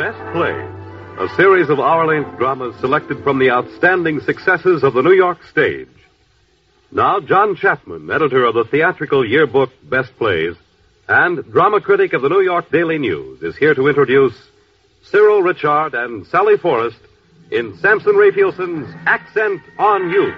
Best Plays, a series of hour-length dramas selected from the outstanding successes of the New York stage. Now, John Chapman, editor of the theatrical yearbook Best Plays and drama critic of the New York Daily News, is here to introduce Cyril Ritchard and Sally Forrest in Samson Raphaelson's Accent on Youth.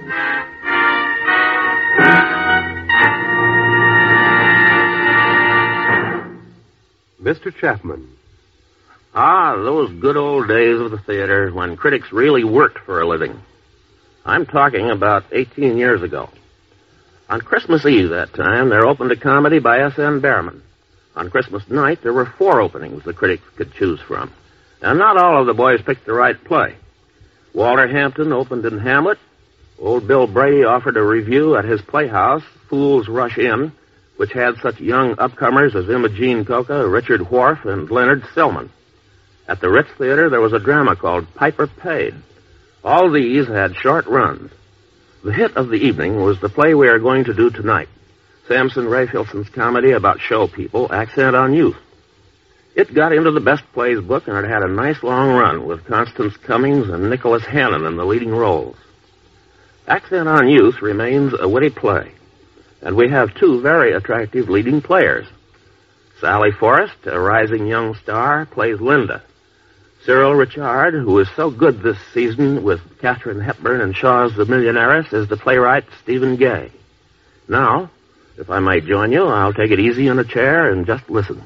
Mr. Chapman. Ah, those good old days of the theater when critics really worked for a living. I'm talking about 18 years ago. On Christmas Eve that time, there opened a comedy by S.N. Behrman. On Christmas night, there were 4 openings the critics could choose from. And not all of the boys picked the right play. Walter Hampton opened in Hamlet. Old Bill Brady offered a review at his playhouse, Fools Rush In, which had such young upcomers as Imogene Coca, Richard Wharf, and Leonard Stillman. At the Ritz Theater, there was a drama called Piper Paid. All these had short runs. The hit of the evening was the play we are going to do tonight, Samson Raphaelson's comedy about show people, Accent on Youth. It got into the Best Plays book, and it had a nice long run with Constance Cummings and Nicholas Hannon in the leading roles. Accent on Youth remains a witty play, and we have 2 very attractive leading players. Sally Forrest, a rising young star, plays Linda. Cyril Ritchard, who is so good this season with Katharine Hepburn and Shaw's The Millionaires, is the playwright Stephen Gay. Now, if I might join you, I'll take it easy in a chair and just listen.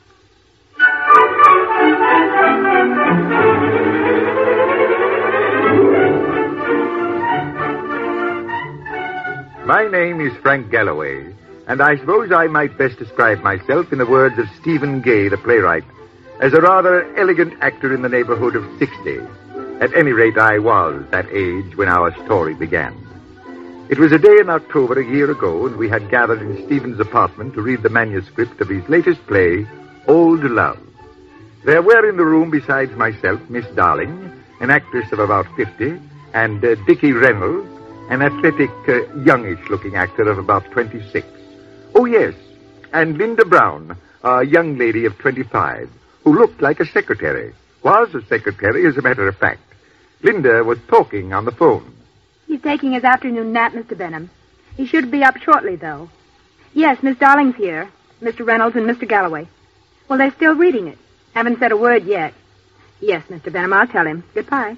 My name is Frank Galloway, and I suppose I might best describe myself in the words of Stephen Gay, the playwright, as a rather elegant actor in the neighborhood of 60. At any rate, I was that age when our story began. It was a day in October a year ago, and we had gathered in Stephen's apartment to read the manuscript of his latest play, Old Love. There were in the room, besides myself, Miss Darling, an actress of about 50, and Dickie Reynolds, an athletic, youngish-looking actor of about 26. Oh, yes, and Linda Brown, a young lady of 25, who looked like a secretary. Was a secretary, as a matter of fact. Linda was talking on the phone. He's taking his afternoon nap, Mr. Benham. He should be up shortly, though. Yes, Miss Darling's here. Mr. Reynolds and Mr. Galloway. Well, they're still reading it. Haven't said a word yet. Yes, Mr. Benham, I'll tell him. Goodbye.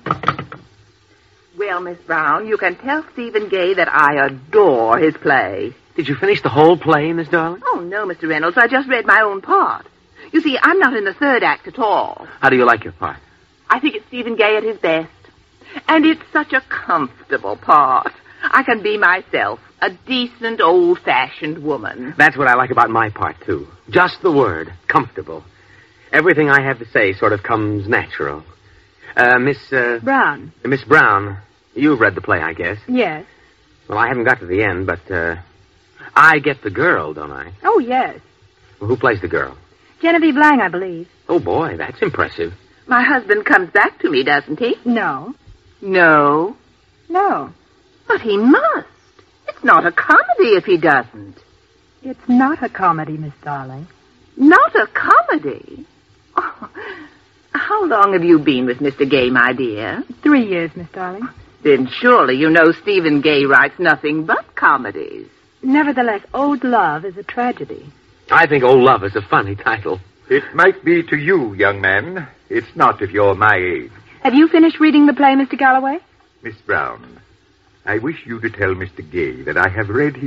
Well, Miss Brown, you can tell Stephen Gay that I adore his play. Did you finish the whole play, Miss Darling? Oh, no, Mr. Reynolds. I just read my own part. You see, I'm not in the third act at all. How do you like your part? I think it's Stephen Gay at his best. And it's such a comfortable part. I can be myself, a decent, old-fashioned woman. That's what I like about my part, too. Just the word, comfortable. Everything I have to say sort of comes natural. Miss Brown. Miss Brown, you've read the play, I guess. Yes. Well, I haven't got to the end, but, I get the girl, don't I? Oh, yes. Well, who plays the girl? Genevieve Lang, I believe. Oh, boy, that's impressive. My husband comes back to me, doesn't he? No. No. No. But he must. It's not a comedy if he doesn't. It's not a comedy, Miss Darling. Not a comedy? Oh, how long have you been with Mr. Gay, my dear? 3 years, Miss Darling. Then surely you know Stephen Gay writes nothing but comedies. Nevertheless, Old Love is a tragedy. I think Old Love is a funny title. It might be to you, young man. It's not if you're my age. Have you finished reading the play, Mr. Galloway? Miss Brown, I wish you to tell Mr. Gay that I have read his